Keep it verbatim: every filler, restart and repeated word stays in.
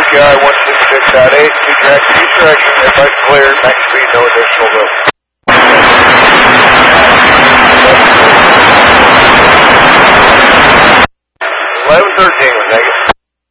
K I one six six dot eight, two track, east direction, advice clear, max speed, no additional load. eleven thirteen.